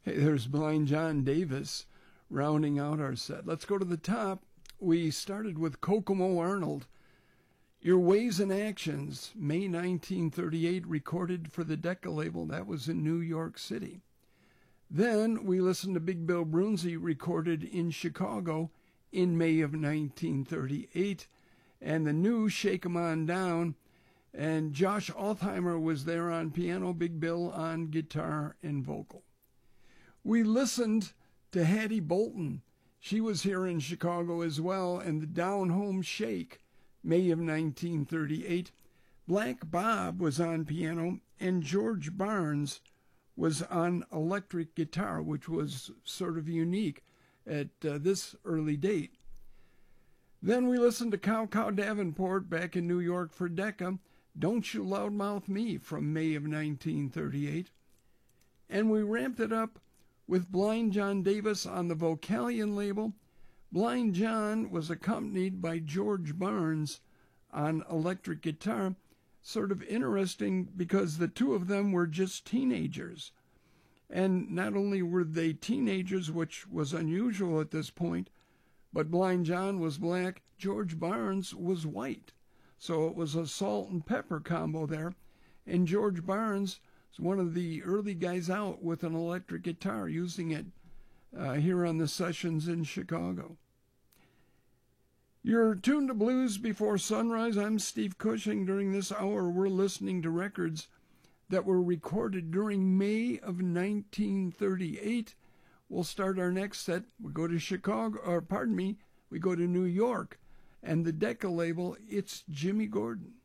Hey, there's Blind John Davis rounding out our set. Let's go to the top. We started with Kokomo Arnold. Your Ways and Actions, May 1938, recorded for the Decca label. That was in New York City. Then we listened to Big Bill Broonzy, recorded in Chicago in May of 1938. And the new Shake 'Em On Down. And Josh Altheimer was there on piano, Big Bill on guitar and vocal. We listened to Hattie Bolton. She was here in Chicago as well, and the Down Home Shake, May of 1938. Black Bob was on piano, and George Barnes was on electric guitar, which was sort of unique at this early date. Then we listened to Cow Cow Davenport back in New York for Decca, Don't You Loudmouth Me from May of 1938. And we ramped it up with Blind John Davis on the Vocalion label. Blind John was accompanied by George Barnes on electric guitar. Sort of interesting because the two of them were just teenagers. And not only were they teenagers, which was unusual at this point, but Blind John was black, George Barnes was white. So it was a salt and pepper combo there. And George Barnes was one of the early guys out with an electric guitar, using it here on the sessions in Chicago. You're tuned to Blues Before Sunrise. I'm Steve Cushing. During this hour, we're listening to records that were recorded during May of 1938. We'll start our next set. We go to we go to New York. And the Decca label, it's Jimmy Gordon.